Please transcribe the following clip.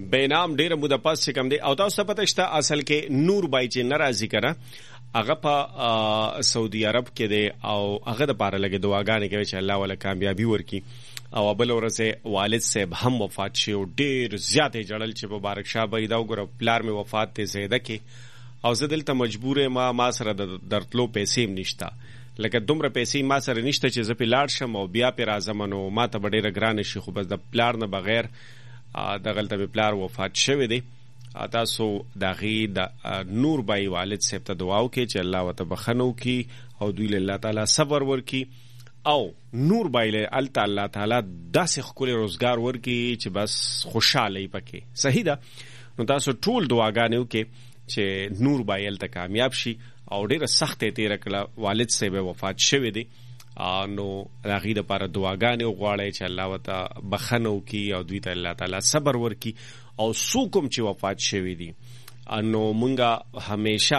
بینام ډیره موده پس چې کم دی او تاسو پته شته اصل کې نور بای چې ناراضي کړه هغه په سعودي عرب کې دی او هغه د پاره لګي دعاګانې کوي چې الله ولا کامیابی ورکړي او بل ورځ والد صاحب هم وفات شي او ډیر زیاتې جړل چې مبارک شاه بيدا وګره پلار می وفات ته زیاده کې او زه دلته مجبور ما سره د درتلو پیسې نشته لکه دومره پیسې ما سره نشته چې زه په لاړ شم او بیا په راځم نو ما ته ډیره ګران شي خو بس د پلار نه بغیر دغلته به پلار وفات شوی دی تاسو دغه د نور بای والد صاحب ته دعا وکړئ چې الله وت بخنو کی او دوی له الله تعالی صبر ورکي او نور بای له الله تعالی داسې خپل روزګار ورکي چې بس خوشاله پکې صحیح ده نو تاسو ټول دعاګانې وکړئ چې نور بای ته کامیاب شي او ډیره سخته تیر کړه والد صاحب وفات شوی دی نو هغه لپاره دعاګانې وغواړي چې الله وت بخنو کی او دوی ته الله تعالی صبر ورکي او څوک چې وفات شوی دي نو مونږه همیشه